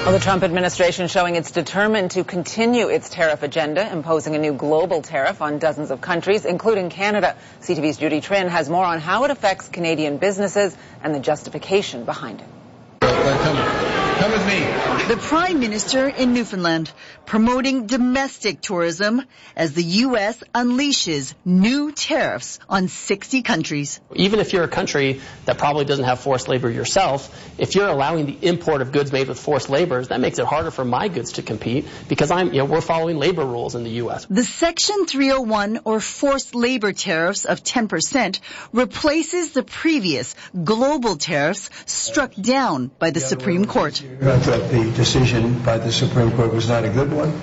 Well, the Trump administration showing it's determined to continue its tariff agenda, imposing a new global tariff on dozens of countries, including Canada. CTV's Judy Trinh has more on how it affects Canadian businesses and the justification behind it. Come with me. The Prime Minister in Newfoundland promoting domestic tourism as the U.S. unleashes new tariffs on 60 countries. Even if you're a country that probably doesn't have forced labor yourself, if you're allowing the import of goods made with forced labor, that makes it harder for my goods to compete because we're following labor rules in the U.S. The Section 301 or forced labor tariffs of 10% replaces the previous global tariffs struck down by the Supreme Court. I thought the decision by the Supreme Court was not a good one,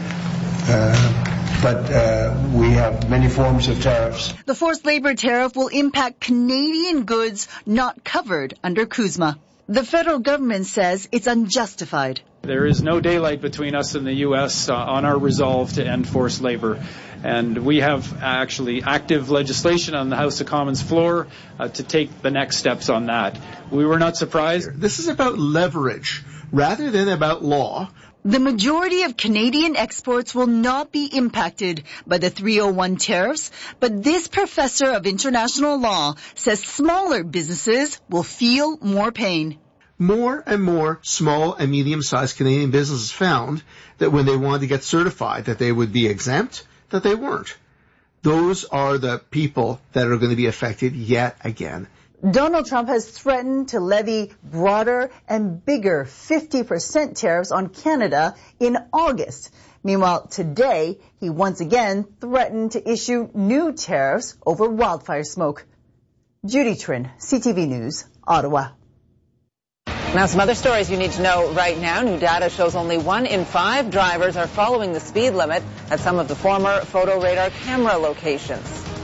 but we have many forms of tariffs. The forced labor tariff will impact Canadian goods not covered under CUSMA. The federal government says it's unjustified. There is no daylight between us and the U.S. On our resolve to end forced labor. And we have actually active legislation on the House of Commons floor to take the next steps on that. We were not surprised. This is about leverage rather than about law. The majority of Canadian exports will not be impacted by the 301 tariffs, but this professor of international law says smaller businesses will feel more pain. More and more small and medium-sized Canadian businesses found that when they wanted to get certified that they would be exempt, that they weren't. Those are the people that are going to be affected yet again. Donald Trump has threatened to levy broader and bigger 50% tariffs on Canada in August. Meanwhile, today, he once again threatened to issue new tariffs over wildfire smoke. Judy Trinh, CTV News, Ottawa. Now, some other stories you need to know right now. New data shows only 1 in 5 drivers are following the speed limit at some of the former photo radar camera locations.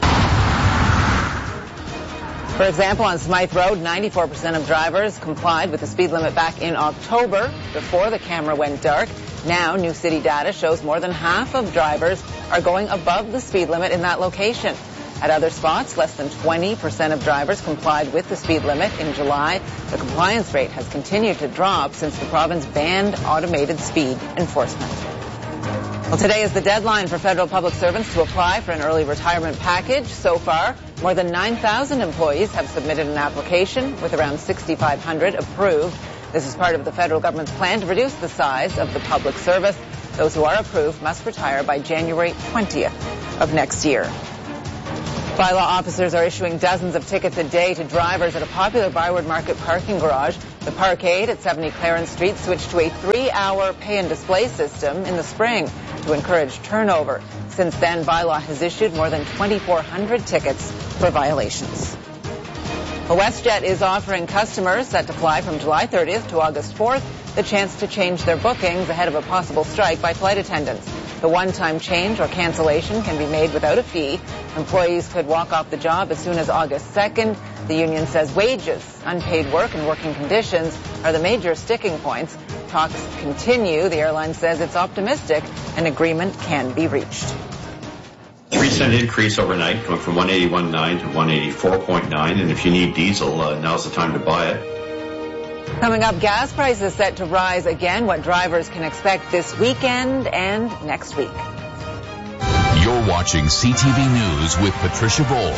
For example, on Smythe Road, 94% of drivers complied with the speed limit back in October before the camera went dark. Now, new city data shows more than half of drivers are going above the speed limit in that location. At other spots, less than 20% of drivers complied with the speed limit in July. The compliance rate has continued to drop since the province banned automated speed enforcement. Well, today is the deadline for federal public servants to apply for an early retirement package. So far, more than 9,000 employees have submitted an application, with around 6,500 approved. This is part of the federal government's plan to reduce the size of the public service. Those who are approved must retire by January 20th of next year. Bylaw officers are issuing dozens of tickets a day to drivers at a popular Byward Market parking garage. The Parkade at 70 Clarence Street switched to a 3-hour pay-and-display system in the spring to encourage turnover. Since then, Bylaw has issued more than 2,400 tickets for violations. Well, WestJet is offering customers set to fly from July 30th to August 4th the chance to change their bookings ahead of a possible strike by flight attendants. The one-time change or cancellation can be made without a fee. Employees could walk off the job as soon as August 2nd. The union says wages, unpaid work, and working conditions are the major sticking points. Talks continue. The airline says it's optimistic an agreement can be reached. 3-cent increase overnight, going from 181.9 to 184.9, and if you need diesel, now's the time to buy it. Coming up, gas prices set to rise again. What drivers can expect this weekend and next week. You're watching CTV News with Patricia Bowl.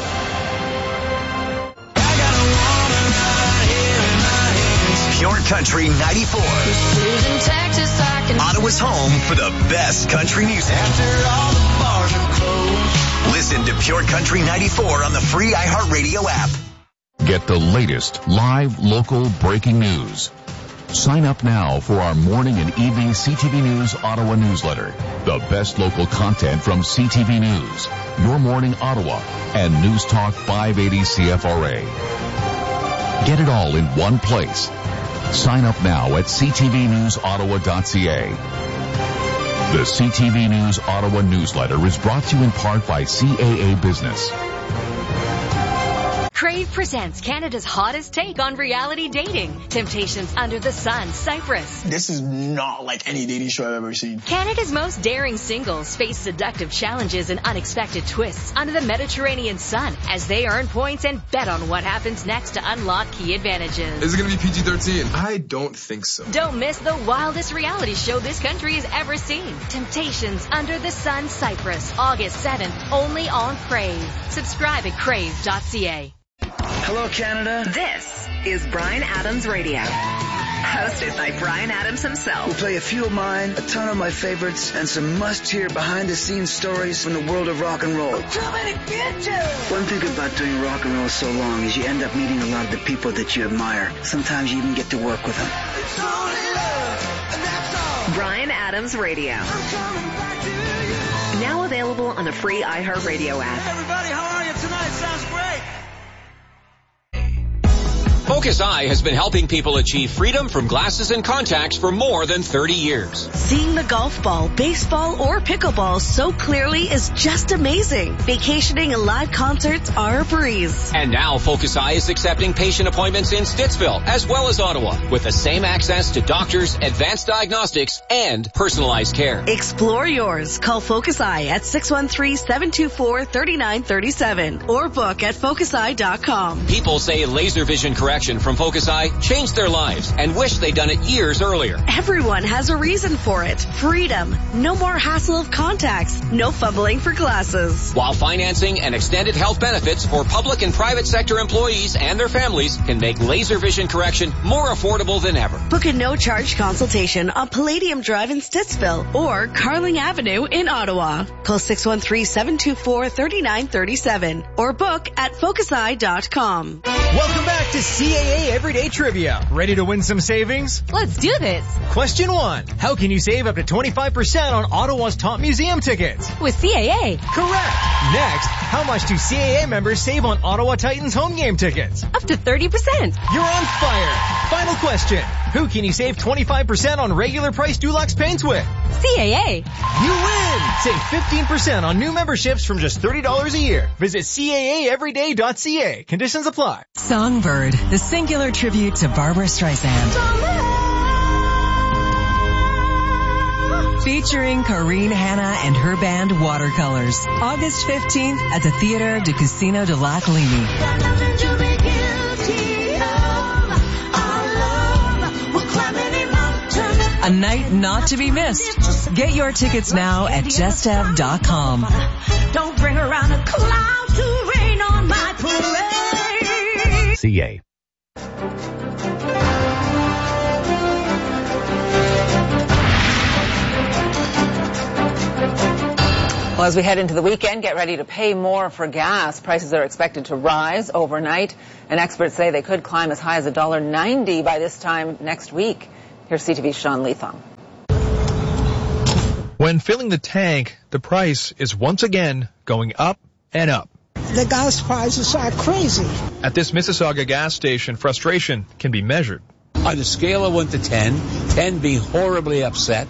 Pure Country 94. Ottawa's home for the best country music. After all the bars are closed. Listen to Pure Country 94 on the free iHeartRadio app. Get the latest live, local breaking news. Sign up now for our morning and evening CTV News Ottawa newsletter. The best local content from CTV News, Your Morning Ottawa, and News Talk 580 CFRA. Get it all in one place. Sign up now at ctvnewsottawa.ca. The CTV News Ottawa newsletter is brought to you in part by CAA Business. Crave presents Canada's hottest take on reality dating. Temptations Under the Sun, Cyprus. This is not like any dating show I've ever seen. Canada's most daring singles face seductive challenges and unexpected twists under the Mediterranean sun as they earn points and bet on what happens next to unlock key advantages. Is it going to be PG-13? I don't think so. Don't miss the wildest reality show this country has ever seen. Temptations Under the Sun, Cyprus, August 7th, only on Crave. Subscribe at crave.ca. Hello, Canada. This is Bryan Adams Radio. Hosted by Bryan Adams himself. We'll play a few of mine, a ton of my favorites, and some must-hear behind-the-scenes stories from the world of rock and roll. One thing about doing rock and roll so long is you end up meeting a lot of the people that you admire. Sometimes you even get to work with them. Bryan Adams Radio. Now available on the free iHeartRadio app. Everybody, how are you tonight? Sounds great. Focus Eye has been helping people achieve freedom from glasses and contacts for more than 30 years. Seeing the golf ball, baseball, or pickleball so clearly is just amazing. Vacationing and live concerts are a breeze. And now Focus Eye is accepting patient appointments in Stittsville as well as Ottawa with the same access to doctors, advanced diagnostics, and personalized care. Explore yours. Call Focus Eye at 613-724-3937 or book at focuseye.com. People say laser vision correction from Focus Eye changed their lives and wish they'd done it years earlier. Everyone has a reason for it. Freedom. No more hassle of contacts. No fumbling for glasses. While financing and extended health benefits for public and private sector employees and their families can make laser vision correction more affordable than ever. Book a no-charge consultation on Palladium Drive in Stittsville or Carling Avenue in Ottawa. Call 613-724-3937 or book at focuseye.com. Welcome back to CAA Everyday Trivia. Ready to win some savings? Let's do this. Question 1. How can you save up to 25% on Ottawa's top museum tickets? With CAA. Correct. Next, how much do CAA members save on Ottawa Titans home game tickets? Up to 30%. You're on fire. Final question. Who can you save 25% on regular price Dulux paints with? CAA. You win! Save 15% on new memberships from just $30 a year. Visit CAAeveryday.ca. Conditions apply. Songbird, the singular tribute to Barbra Streisand. Featuring Corinne Hanna and her band Watercolors. August 15th at the Theater du Casino de Lac Lémy. A night not to be missed. Get your tickets now at justev.com. Don't bring around a cloud to rain on my parade. CA. Well, as we head into the weekend, get ready to pay more for gas. Prices are expected to rise overnight, and experts say they could climb as high as $1.90 by this time next week. Here's CTV's Sean Leatham. When filling the tank, the price is once again going up and up. The gas prices are crazy. At this Mississauga gas station, frustration can be measured. On a scale of 1 to 10, 10 being horribly upset,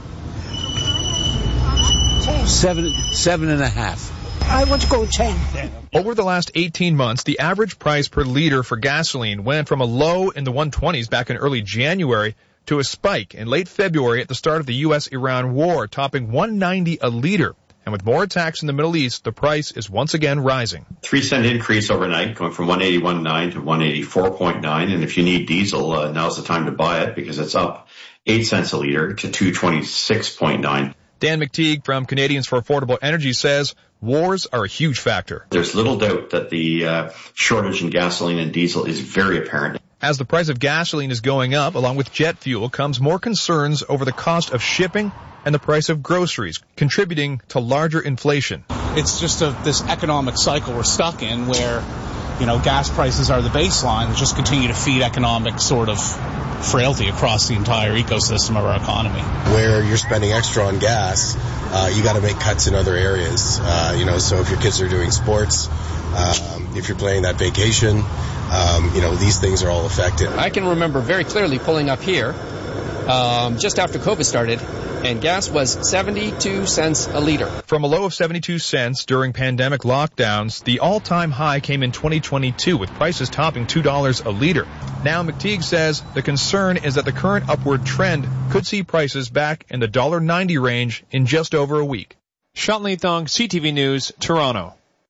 7.5. I want to go 10. Over the last 18 months, the average price per liter for gasoline went from a low in the 120s back in early January to a spike in late February at the start of the U.S.-Iran war, topping $1.90 a liter. And with more attacks in the Middle East, the price is once again rising. 3-cent increase overnight, going from 181.9 to 184.9. And if you need diesel, now's the time to buy it because it's up 8 cents a liter to 226.9. Dan McTeague from Canadians for Affordable Energy says wars are a huge factor. There's little doubt that the shortage in gasoline and diesel is very apparent. As the price of gasoline is going up, along with jet fuel, comes more concerns over the cost of shipping and the price of groceries, contributing to larger inflation. It's just this economic cycle we're stuck in where, gas prices are the baseline and just continue to feed economic sort of frailty across the entire ecosystem of our economy. Where you're spending extra on gas, you got to make cuts in other areas. So if your kids are doing sports, if you're planning that vacation, these things are all affected. I can remember very clearly pulling up here just after COVID started and gas was 72 cents a liter. From a low of 72 cents during pandemic lockdowns, the all-time high came in 2022 with prices topping $2 a liter. Now McTeague says the concern is that the current upward trend could see prices back in the $1.90 range in just over a week. Sean Lee Thong, CTV News, Toronto.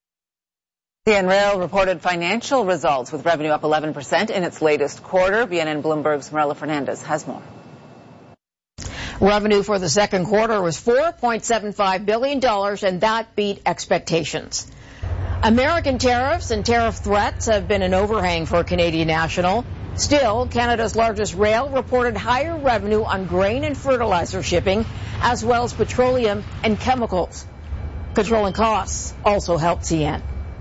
BN Rail reported financial results with revenue up 11% in its latest quarter. BNN Bloomberg's Marilla Fernandez has more. Revenue for the second quarter was $4.75 billion, and that beat expectations. American tariffs and tariff threats have been an overhang for Canadian National. Still, Canada's largest rail reported higher revenue on grain and fertilizer shipping, as well as petroleum and chemicals. Controlling costs also helped CN.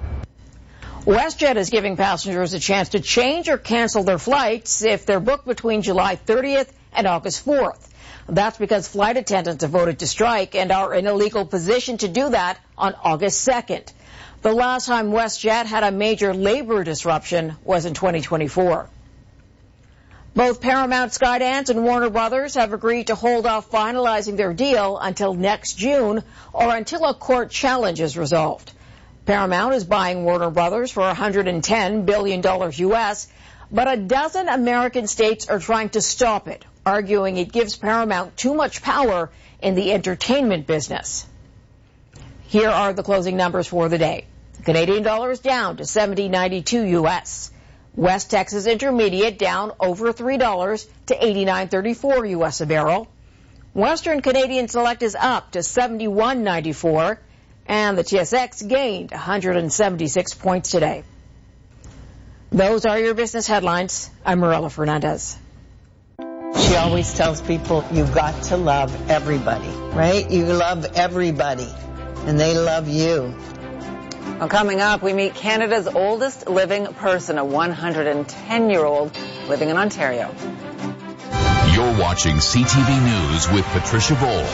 WestJet is giving passengers a chance to change or cancel their flights if they're booked between July 30th and August 4th. That's because flight attendants have voted to strike and are in a legal position to do that on August 2nd. The last time WestJet had a major labor disruption was in 2024. Both Paramount, Skydance, and Warner Brothers have agreed to hold off finalizing their deal until next June or until a court challenge is resolved. Paramount is buying Warner Brothers for $110 billion U.S., but a dozen American states are trying to stop it, arguing it gives Paramount too much power in the entertainment business. Here are the closing numbers for the day. Canadian dollar is down to $70.92 U.S. West Texas Intermediate down over $3 to $89.34 U.S. a barrel. Western Canadian Select is up to $71.94. And the TSX gained 176 points today. Those are your business headlines. I'm Marilla Fernandez. She always tells people you've got to love everybody, right? You love everybody, and they love you. Well, coming up, we meet Canada's oldest living person, a 110-year-old living in Ontario. You're watching CTV News with Patricia Bowl.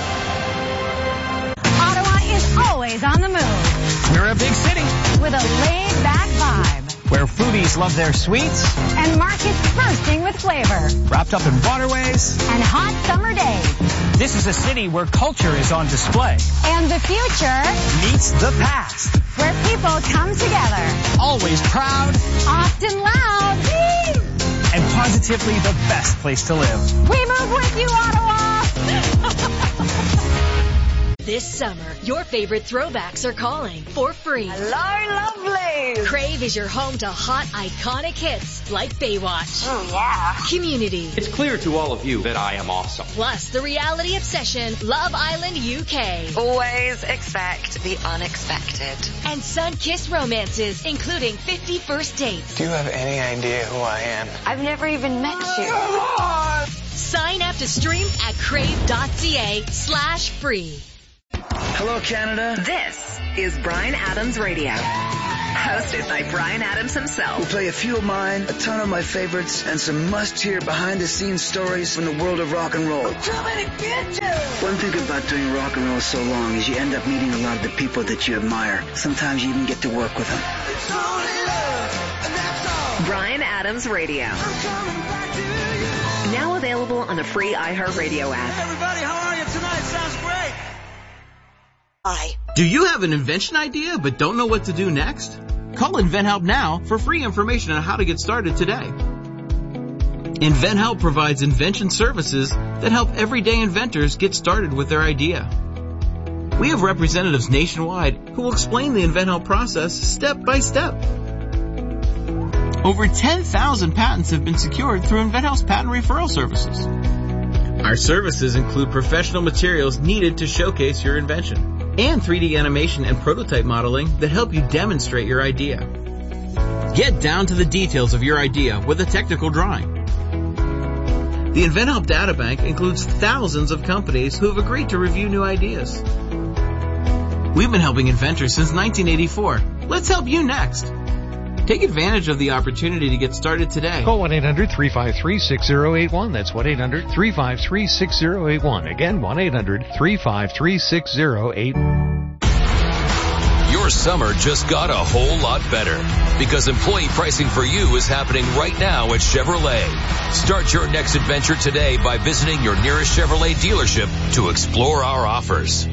Always on the move. We're a big city With a laid-back vibe. where foodies love their sweets And markets bursting with flavor. wrapped up in waterways. And hot summer days. This is a city where culture is on display. And the future Meets the past. where people come together. Always proud Often loud. and positively the best place to live. We move with you, Ottawa. This summer, your favorite throwbacks are calling for free. Hello, lovely. Crave is your home to hot, iconic hits like Baywatch. Oh, yeah. Community. It's clear to all of you that I am awesome. Plus the reality obsession, Love Island UK. Always expect the unexpected. And sun-kissed romances, including 50 First Dates. Do you have any idea who I am? I've never even met you. Sign up to stream at crave.ca/free. Hello, Canada. This is Bryan Adams Radio. Hosted by Bryan Adams himself. We'll play a few of mine, a ton of my favorites, and some must-hear behind-the-scenes stories from the world of rock and roll. One thing about doing rock and roll so long is you end up meeting a lot of the people that you admire. Sometimes you even get to work with them. Bryan Adams Radio. Now available on the free iHeartRadio app. Everybody, how are you tonight? Sounds great. Hi. Do you have an invention idea but don't know what to do next? Call InventHelp now for free information on how to get started today. InventHelp provides invention services that help everyday inventors get started with their idea. We have representatives nationwide who will explain the InventHelp process step by step. Over 10,000 patents have been secured through InventHelp's patent referral services. Our services include professional materials needed to showcase your invention and 3D animation and prototype modeling that help you demonstrate your idea. Get down to the details of your idea with a technical drawing. The InventHelp Databank includes thousands of companies who have agreed to review new ideas. We've been helping inventors since 1984. Let's help you next. Take advantage of the opportunity to get started today. Call 1-800-353-6081. That's 1-800-353-6081. Again, 1-800-353-6081. Your summer just got a whole lot better because employee pricing for you is happening right now at Chevrolet. Start your next adventure today by visiting your nearest Chevrolet dealership to explore our offers.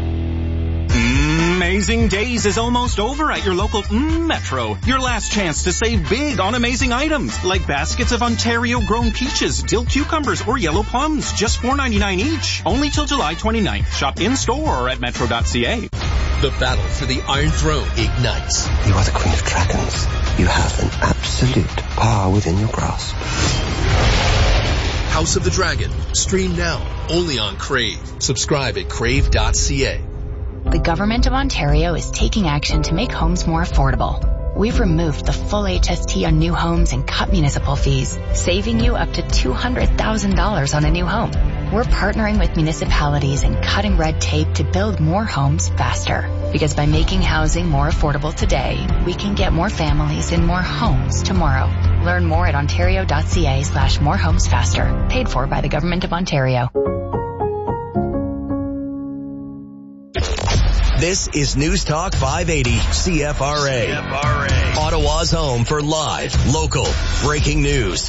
Amazing Days is almost over at your local Metro. Your last chance to save big on amazing items like baskets of Ontario-grown peaches, dill cucumbers, or yellow plums, just $4.99 each. Only till July 29th. Shop in-store or at metro.ca. The battle for the Iron Throne ignites. You are the Queen of Dragons. You have an absolute power within your grasp. House of the Dragon. Stream now. Only on Crave. Subscribe at crave.ca. The Government of Ontario is taking action to make homes more affordable. We've removed the full HST on new homes and cut municipal fees, saving you up to $200,000 on a new home. We're partnering with municipalities and cutting red tape to build more homes faster. Because by making housing more affordable today, we can get more families in more homes tomorrow. Learn more at ontario.ca/morehomesfaster. Paid for by the Government of Ontario. This is News Talk 580 CFRA. Ottawa's home for live, local, breaking news.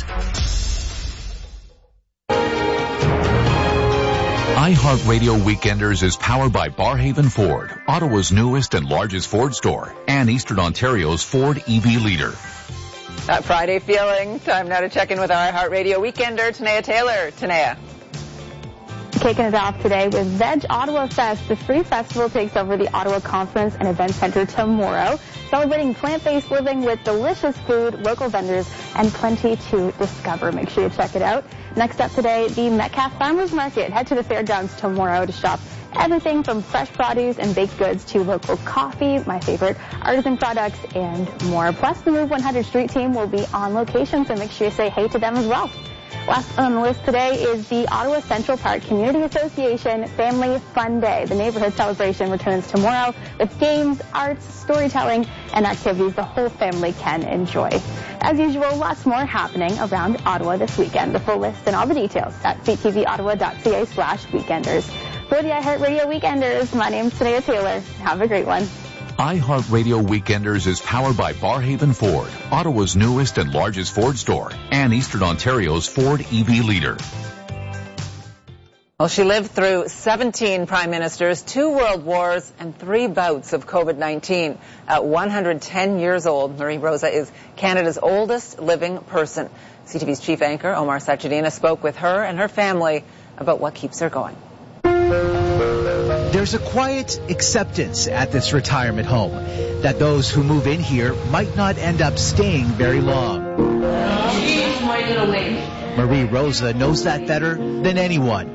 iHeartRadio Weekenders is powered by Barhaven Ford, Ottawa's newest and largest Ford store, and Eastern Ontario's Ford EV leader. That Friday feeling. Time now to check in with our iHeartRadio Weekender, Tanea Taylor. Tanea. Kicking it off today with Veg Ottawa Fest. The free festival takes over the Ottawa Conference and Event Center tomorrow, celebrating plant-based living with delicious food, local vendors, and plenty to discover. Make sure you check it out. Next up today, the Metcalfe Farmers Market. Head to the fairgrounds tomorrow to shop everything from fresh produce and baked goods to local coffee, my favorite, artisan products, and more. Plus, the Move 100 Street team will be on location, so make sure you say hey to them as well. Last on the list today is the Ottawa Central Park Community Association Family Fun Day. The neighborhood celebration returns tomorrow with games, arts, storytelling, and activities the whole family can enjoy. As usual, lots more happening around Ottawa this weekend. The full list and all the details at ctvottawa.ca/weekenders. For the iHeartRadio Weekenders, my name's Tanea Taylor. Have a great one. iHeartRadio Weekenders is powered by Barhaven Ford, Ottawa's newest and largest Ford store, and Eastern Ontario's Ford EV leader. Well, she lived through 17 prime ministers, 2 world wars, and 3 bouts of COVID-19. At 110 years old, Marie Rosa is Canada's oldest living person. CTV's chief anchor, Omar Sachedina, spoke with her and her family about what keeps her going. There's a quiet acceptance at this retirement home that those who move in here might not end up staying very long. She's my little lady. Marie Rosa knows that better than anyone.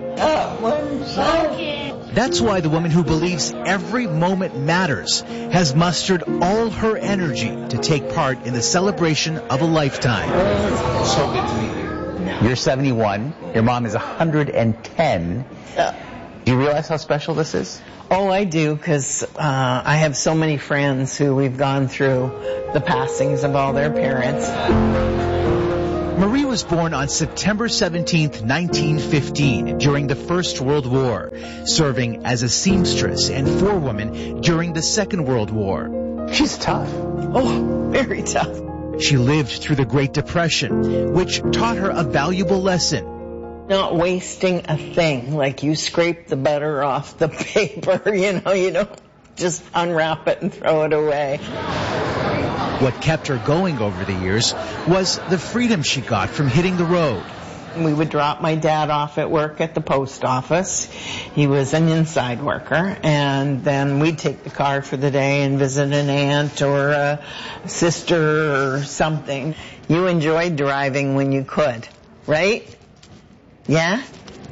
That's why the woman who believes every moment matters has mustered all her energy to take part in the celebration of a lifetime. So good to meet you. You're 71. Your mom is 110. Do you realize how special this is? Oh, I do, because I have so many friends who we've gone through the passings of all their parents. Marie was born on September 17th, 1915, during the First World War, serving as a seamstress and forewoman during the Second World War. She's tough. Oh, very tough. She lived through the Great Depression, which taught her a valuable lesson. Not wasting a thing, like you scrape the butter off the paper, you don't just unwrap it and throw it away. What kept her going over the years was the freedom she got from hitting the road. We would drop my dad off at work at the post office. He was an inside worker, and then we'd take the car for the day and visit an aunt or a sister or something. You enjoyed driving when you could, right? Yeah?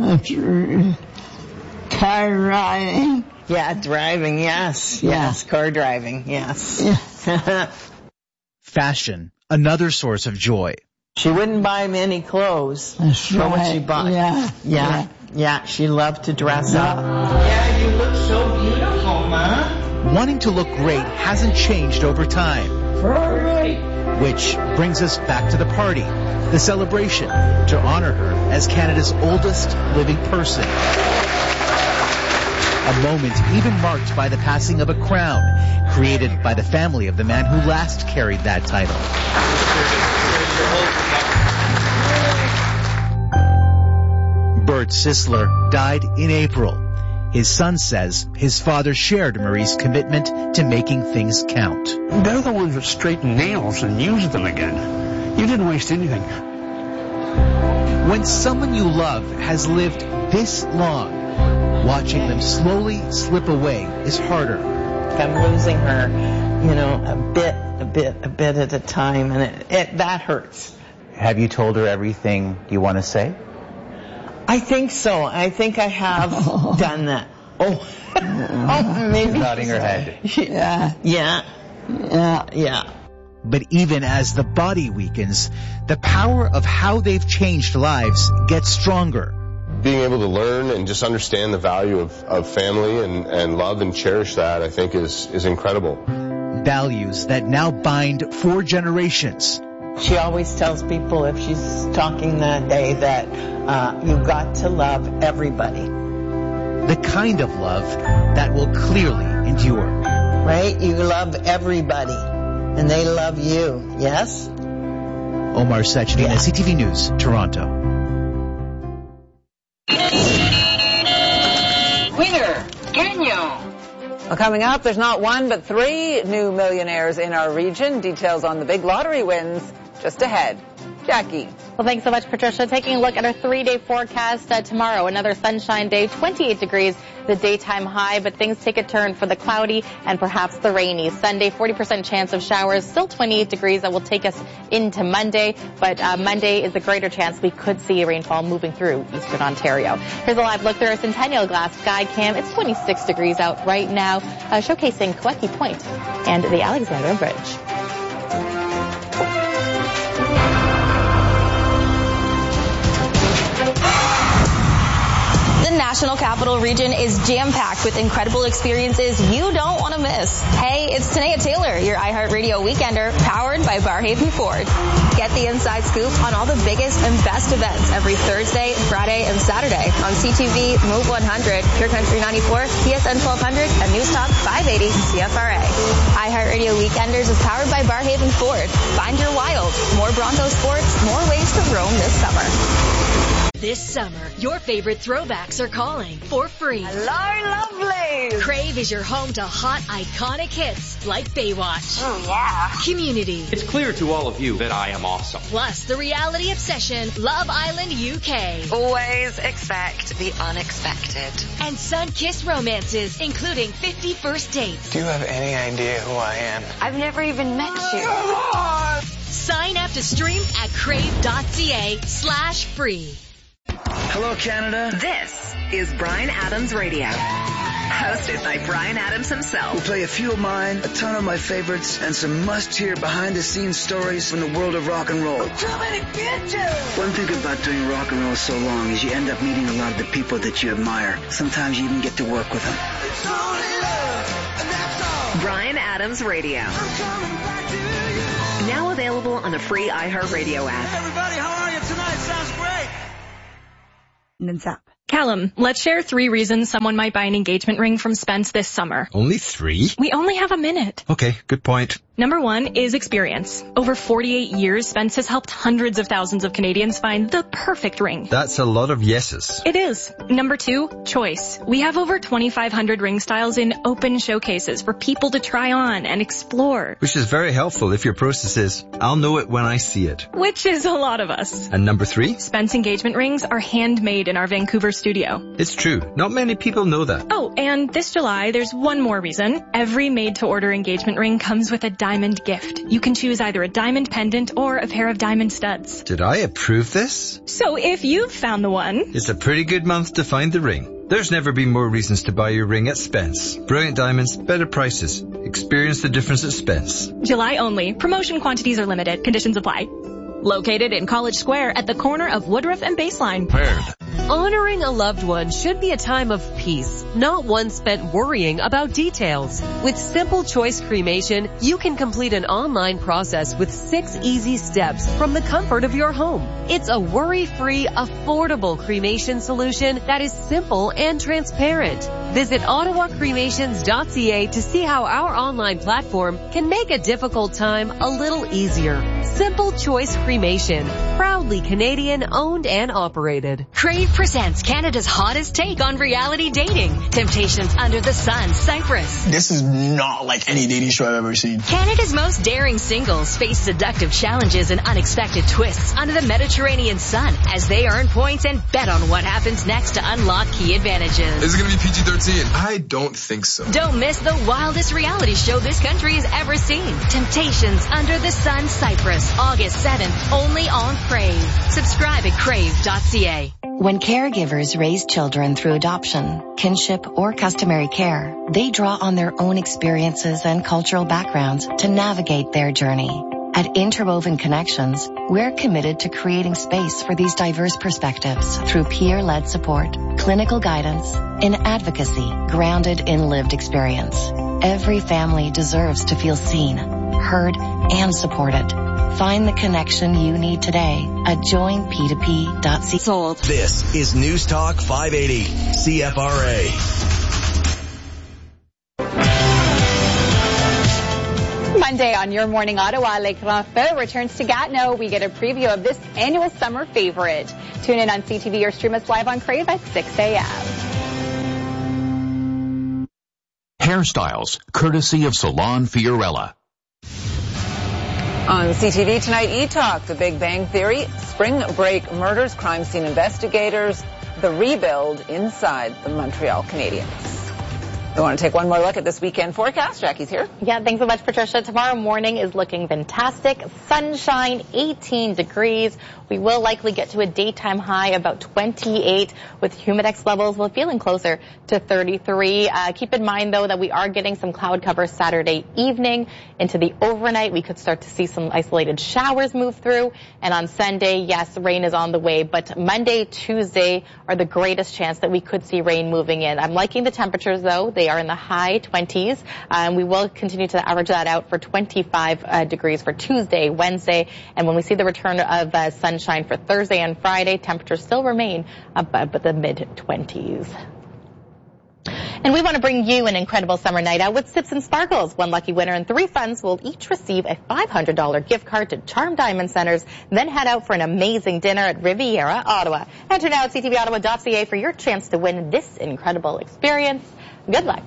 Car riding. Yeah, driving, yes. Yes, car driving, yes. Fashion, another source of joy. She wouldn't buy many clothes. That's What would right. she buy? Yeah, she loved to dress up. Yeah, you look so beautiful, Ma. Wanting to look great hasn't changed over time. Right. Which brings us back to the party, the celebration, to honor her as Canada's oldest living person. A moment even marked by the passing of a crown, created by the family of the man who last carried that title. Bert Sisler died in April. His son says his father shared Marie's commitment to making things count. They're the ones that straighten nails and use them again. You didn't waste anything. When someone you love has lived this long, watching them slowly slip away is harder. I'm losing her, a bit at a time, and that hurts. Have you told her everything you want to say? I think so. I think I have done that. Maybe. Nodding her head. Yeah. But even as the body weakens, the power of how they've changed lives gets stronger. Being able to learn and just understand the value of family and love and cherish that, I think, is incredible. Values that now bind 4 generations. She always tells people, if she's talking that day, that you've got to love everybody. The kind of love that will clearly endure. Right? You love everybody, and they love you. Yes? Omar Sechdina, CTV News, Toronto. Winner, Kenyo. Well, coming up, there's not 1 but 3 new millionaires in our region. Details on the big lottery wins just ahead. Jackie. Well, thanks so much, Patricia. Taking a look at our 3-day forecast tomorrow. Another sunshine day, 28 degrees, the daytime high, but things take a turn for the cloudy and perhaps the rainy. Sunday, 40% chance of showers, still 28 degrees. That will take us into Monday, but Monday is a greater chance we could see rainfall moving through eastern Ontario. Here's a live look through our Centennial Glass Sky Cam. It's 26 degrees out right now, showcasing Kaweki Point and the Alexandra Bridge. The National Capital Region is jam-packed with incredible experiences you don't want to miss. Hey, it's Tanea Taylor, your iHeartRadio Weekender, powered by Barhaven Ford. Get the inside scoop on all the biggest and best events every Thursday, Friday, and Saturday on CTV, Move 100, Pure Country 94, TSN 1200, and News Talk 580 CFRA. iHeartRadio Weekenders is powered by Barhaven Ford. Find your wild. More Bronco sports, more ways to roam this summer. This summer, your favorite throwbacks are calling for free. Hello, lovely. Crave is your home to hot, iconic hits like Baywatch. Oh, yeah. Community. It's clear to all of you that I am awesome. Plus, the reality obsession, Love Island UK. Always expect the unexpected. And sun-kissed romances, including 50 First Dates. Do you have any idea who I am? I've never even met you. Sign up to stream at crave.ca/free. Hello, Canada. This is Bryan Adams Radio. Hosted by Bryan Adams himself. We'll play a few of mine, a ton of my favorites, and some must-hear behind-the-scenes stories from the world of rock and roll. One thing about doing rock and roll so long is you end up meeting a lot of the people that you admire. Sometimes you even get to work with them. Bryan Adams Radio. Now available on the free iHeartRadio app. Everybody, how are you tonight? Sounds great. Callum, let's share 3 reasons someone might buy an engagement ring from Spence this summer. Only 3? We only have a minute. Okay, good point. Number 1 is experience. Over 48 years, Spence has helped hundreds of thousands of Canadians find the perfect ring. That's a lot of yeses. It is. Number 2, choice. We have over 2,500 ring styles in open showcases for people to try on and explore. Which is very helpful if your process is, I'll know it when I see it. Which is a lot of us. And number 3? Spence engagement rings are handmade in our Vancouver studio. It's true. Not many people know that. Oh, and this July, there's one more reason. Every made-to-order engagement ring comes with a diamond gift. You can choose either a diamond pendant or a pair of diamond studs. Did I approve this? So if you've found the one... It's a pretty good month to find the ring. There's never been more reasons to buy your ring at Spence. Brilliant diamonds, better prices. Experience the difference at Spence. July only. Promotion quantities are limited. Conditions apply. Located in College Square at the corner of Woodruff and Baseline. Paired. Honoring a loved one should be a time of peace, not one spent worrying about details. With Simple Choice Cremation, you can complete an online process with 6 easy steps from the comfort of your home. It's a worry-free, affordable cremation solution that is simple and transparent. Visit ottawacremations.ca to see how our online platform can make a difficult time a little easier. Simple Choice Cremation, proudly Canadian owned and operated. Crave presents Canada's hottest take on reality dating. Temptations Under the Sun, Cyprus. This is not like any dating show I've ever seen. Canada's most daring singles face seductive challenges and unexpected twists under the Mediterranean sun as they earn points and bet on what happens next to unlock key advantages. Is it going to be PG-13? I don't think so. Don't miss the wildest reality show this country has ever seen. Temptations Under the Sun, Cyprus, August 7th, only on Crave. Subscribe at crave.ca. When caregivers raise children through adoption, kinship, or customary care, they draw on their own experiences and cultural backgrounds to navigate their journey. At Interwoven Connections, we're committed to creating space for these diverse perspectives through peer-led support, clinical guidance, and advocacy grounded in lived experience. Every family deserves to feel seen, heard, and supported. Find the connection you need today at joinp2p.ca. Sold. This is News Talk 580, CFRA. Monday on Your Morning Ottawa, Le Grand Feu returns to Gatineau. We get a preview of this annual summer favorite. Tune in on CTV or stream us live on Crave at 6 a.m. Hairstyles, courtesy of Salon Fiorella. On CTV tonight, E-Talk, The Big Bang Theory, Spring Break Murders, crime scene investigators, the rebuild inside the Montreal Canadiens. We want to take one more look at this weekend forecast. Jackie's here. Yeah, thanks so much, Patricia. Tomorrow morning is looking fantastic. Sunshine, 18 degrees. We will likely get to a daytime high about 28 with humidex levels. We're feeling closer to 33. Keep in mind, though, that we are getting some cloud cover Saturday evening. Into the overnight, we could start to see some isolated showers move through. And on Sunday, yes, rain is on the way. But Monday, Tuesday are the greatest chance that we could see rain moving in. I'm liking the temperatures, though. They are in the high 20s. We will continue to average that out for 25 degrees for Tuesday, Wednesday. And when we see the return of sunshine for Thursday and Friday, temperatures still remain above the mid-20s. And we want to bring you an incredible summer night out with Sips and Sparkles. One lucky winner and 3 friends will each receive a $500 gift card to Charm Diamond Centers, then head out for an amazing dinner at Riviera, Ottawa. Enter now at ctvottawa.ca for your chance to win this incredible experience. Good luck.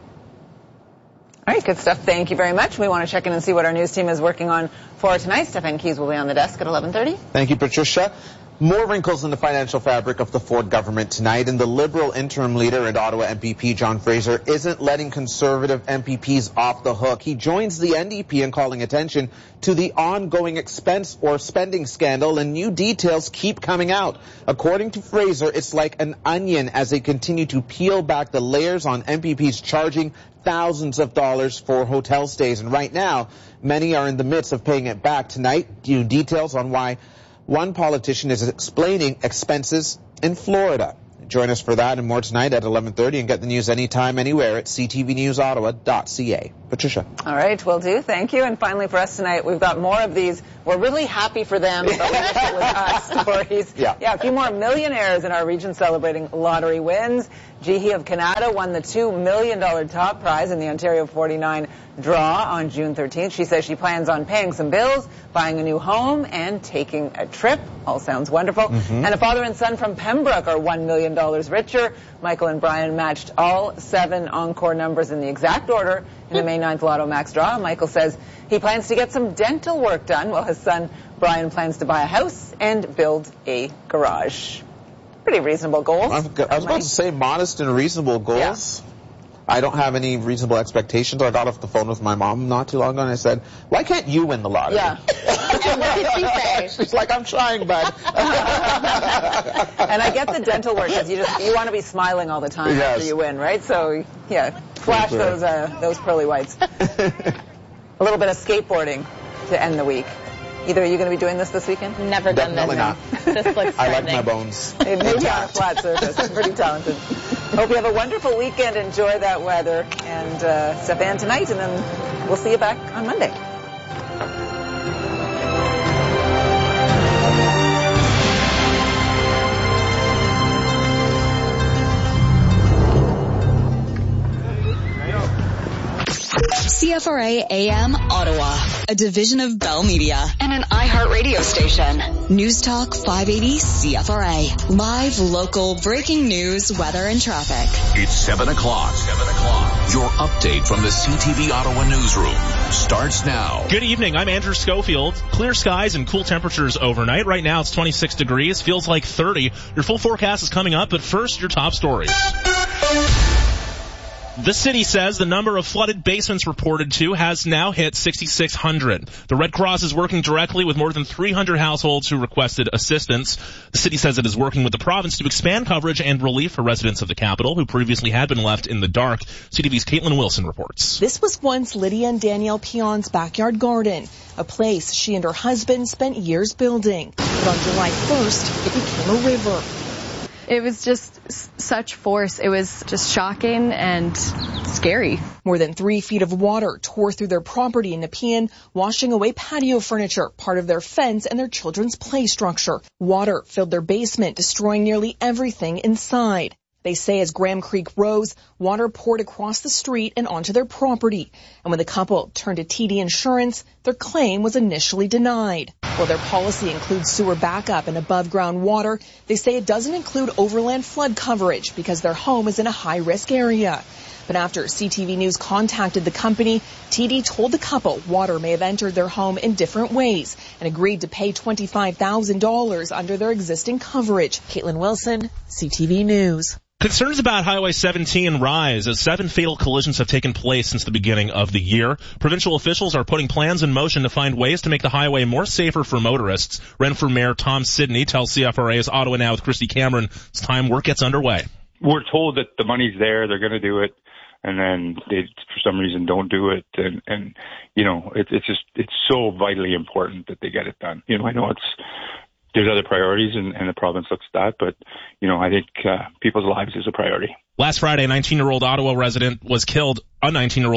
All right, good stuff. Thank you very much. We want to check in and see what our news team is working on for tonight. Stefan Keys will be on the desk at 11:30. Thank you, Patricia. More wrinkles in the financial fabric of the Ford government tonight, and the Liberal interim leader and Ottawa MPP John Fraser isn't letting Conservative MPPs off the hook. He joins the NDP in calling attention to the ongoing expense or spending scandal, and new details keep coming out. According to Fraser, it's like an onion as they continue to peel back the layers on MPPs charging thousands of dollars for hotel stays. And right now, many are in the midst of paying it back. Tonight, new details on why one politician is explaining expenses in Florida. Join us for that and more tonight at 11:30 and get the news anytime, anywhere at ctvnewsottawa.ca. Patricia. All right, will do. Thank you. And finally for us tonight, we've got more of these. We're really happy for them, but we wish it was us stories. Yeah, a few more millionaires in our region celebrating lottery wins. Jihi of Canada won the $2 million top prize in the Ontario 49 draw on June 13th. She says she plans on paying some bills, buying a new home, and taking a trip. All sounds wonderful. And a father and son from Pembroke are $1 million richer. Michael and Brian matched all 7 Encore numbers in the exact order in the May 9th Lotto Max draw. Michael says he plans to get some dental work done, while his son Brian plans to buy a house and build a garage. Pretty reasonable goals. I was about to say modest and reasonable goals. Yeah. I don't have any reasonable expectations. I got off the phone with my mom not too long ago and I said, why can't you win the lottery? Yeah. What did she say? She's like, I'm trying, bud. And I get the dental work because you want to be smiling all the time after you win, right? So, yeah, flash those pearly whites. A little bit of skateboarding to end the week. Either are you going to be doing this weekend? Never done this. Definitely not. This looks I like my bones. It may be on a flat surface. I'm pretty talented. Hope you have a wonderful weekend. Enjoy that weather. And Stefan tonight, and then we'll see you back on Monday. CFRA AM Ottawa, a division of Bell Media and an iHeartRadio station. News Talk 580 CFRA. Live, local, breaking news, weather, and traffic. It's 7 o'clock. Your update from the CTV Ottawa newsroom starts now. Good evening. I'm Andrew Schofield. Clear skies and cool temperatures overnight. Right now it's 26 degrees. Feels like 30. Your full forecast is coming up, but first, your top stories. The city says the number of flooded basements reported to has now hit 6,600. The Red Cross is working directly with more than 300 households who requested assistance. The city says it is working with the province to expand coverage and relief for residents of the capital who previously had been left in the dark. CTV's Caitlin Wilson reports. This was once Lydia and Danielle Pion's backyard garden, a place she and her husband spent years building. But on July 1st, it became a river. It was just such force. It was just shocking and scary. More than 3 feet of water tore through their property in Nepean, washing away patio furniture, part of their fence, and their children's play structure. Water filled their basement, destroying nearly everything inside. They say as Graham Creek rose, water poured across the street and onto their property. And when the couple turned to TD Insurance, their claim was initially denied. While their policy includes sewer backup and above-ground water, they say it doesn't include overland flood coverage because their home is in a high-risk area. But after CTV News contacted the company, TD told the couple water may have entered their home in different ways and agreed to pay $25,000 under their existing coverage. Caitlin Wilson, CTV News. Concerns about Highway 17 rise as 7 fatal collisions have taken place since the beginning of the year. Provincial officials are putting plans in motion to find ways to make the highway more safer for motorists. Renfrew Mayor Tom Sidney tells CFRA's Ottawa Now with Christy Cameron it's time work gets underway. We're told that the money's there, they're going to do it, and then they, for some reason, don't do it. And you know, it's so vitally important that they get it done. You know, I know there's other priorities, and the province looks at that, but, you know, I think people's lives is a priority. Last Friday, a 19-year-old Ottawa resident was killed at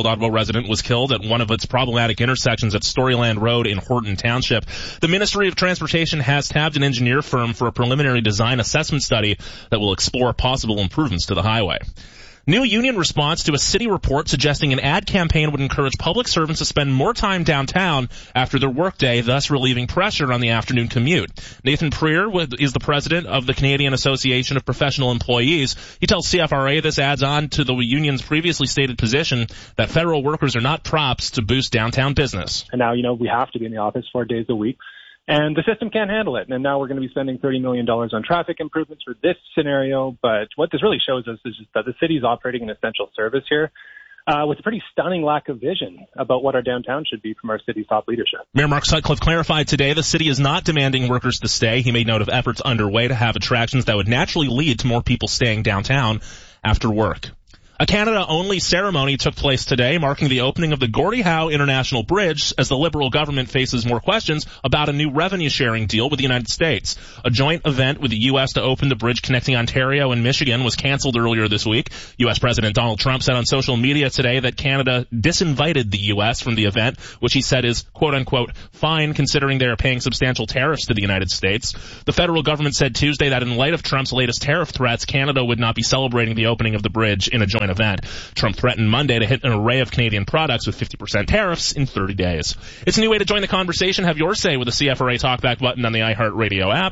one of its problematic intersections at Storyland Road in Horton Township. The Ministry of Transportation has tabbed an engineer firm for a preliminary design assessment study that will explore possible improvements to the highway. New union response to a city report suggesting an ad campaign would encourage public servants to spend more time downtown after their workday, thus relieving pressure on the afternoon commute. Nathan Preer is the president of the Canadian Association of Professional Employees. He tells CFRA this adds on to the union's previously stated position that federal workers are not props to boost downtown business. And now, you know, we have to be in the office 4 days a week. And the system can't handle it. And now we're going to be spending $30 million on traffic improvements for this scenario. But what this really shows us is just that the city is operating an essential service here with a pretty stunning lack of vision about what our downtown should be from our city's top leadership. Mayor Mark Sutcliffe clarified today the city is not demanding workers to stay. He made note of efforts underway to have attractions that would naturally lead to more people staying downtown after work. A Canada-only ceremony took place today, marking the opening of the Gordie Howe International Bridge as the Liberal government faces more questions about a new revenue-sharing deal with the United States. A joint event with the U.S. to open the bridge connecting Ontario and Michigan was canceled earlier this week. U.S. President Donald Trump said on social media today that Canada disinvited the U.S. from the event, which he said is, quote-unquote, fine considering they are paying substantial tariffs to the United States. The federal government said Tuesday that in light of Trump's latest tariff threats, Canada would not be celebrating the opening of the bridge in a joint event. Trump threatened Monday to hit an array of Canadian products with 50% tariffs in 30 days. It's a new way to join the conversation. Have your say with the CFRA Talkback button on the iHeartRadio app.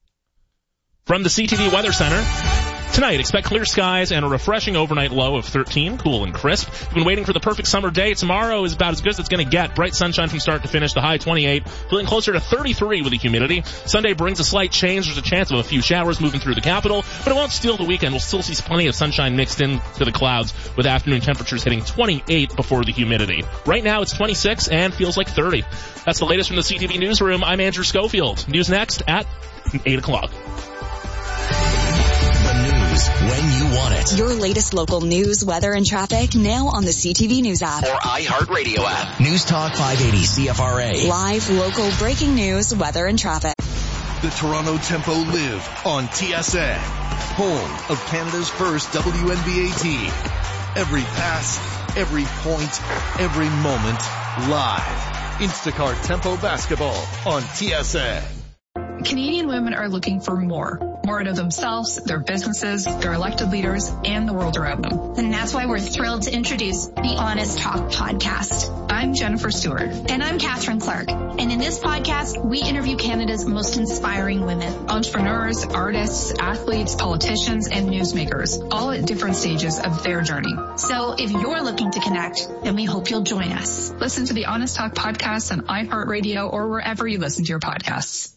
From the CTV Weather Center, tonight, expect clear skies and a refreshing overnight low of 13, cool and crisp. You've been waiting for the perfect summer day. Tomorrow is about as good as it's going to get. Bright sunshine from start to finish, the high 28, feeling closer to 33 with the humidity. Sunday brings a slight change. There's a chance of a few showers moving through the capital, but it won't steal the weekend. We'll still see plenty of sunshine mixed in to the clouds, with afternoon temperatures hitting 28 before the humidity. Right now, it's 26 and feels like 30. That's the latest from the CTV Newsroom. I'm Andrew Schofield. News next at 8 o'clock. When you want it. Your latest local news, weather, and traffic now on the CTV News app. Or iHeartRadio app. News Talk 580 CFRA. Live, local, breaking news, weather, and traffic. The Toronto Tempo live on TSN. Home of Canada's first WNBA team. Every pass, every point, every moment, live. Instacart Tempo basketball on TSN. Canadian women are looking for more out of themselves, their businesses, their elected leaders, and the world around them. And that's why we're thrilled to introduce the Honest Talk podcast. I'm Jennifer Stewart. And I'm Catherine Clark. And in this podcast, we interview Canada's most inspiring women. Entrepreneurs, artists, athletes, politicians, and newsmakers, all at different stages of their journey. So if you're looking to connect, then we hope you'll join us. Listen to the Honest Talk podcast on iHeartRadio or wherever you listen to your podcasts.